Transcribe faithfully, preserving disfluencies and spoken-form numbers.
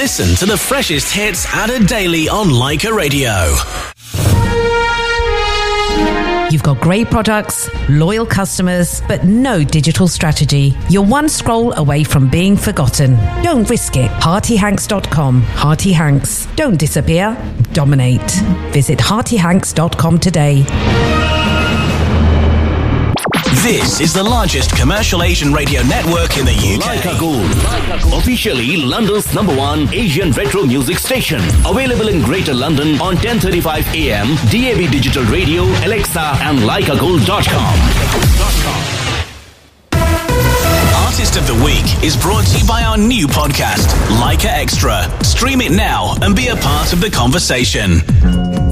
Listen to the freshest hits added daily on Leica Radio. You've got great products, loyal customers, but no digital strategy. You're one scroll away from being forgotten. Don't risk it. Hearty Hanks dot com. Hearty Hanks. Don't disappear. Dominate. Visit Hearty Hanks dot com today. This is the largest commercial Asian radio network in the U K. Leica Gold, officially London's number one Asian retro music station. Available in Greater London on ten thirty-five A M, D A B Digital Radio, Alexa and Leica Gold dot com. Artist of the Week is brought to you by our new podcast, Leica Extra. Stream it now and be a part of the conversation.